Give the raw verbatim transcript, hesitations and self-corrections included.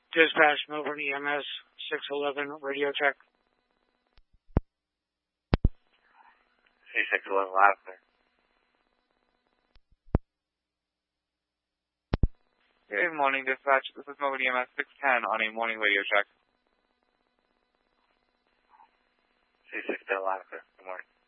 Dispatch, Melbourne E M S, six eleven, radio check. C six eleven, loud and clear. Good morning, dispatch. This is Melbourne E M S six ten on a morning radio check. C six ten, loud and clear. Good morning.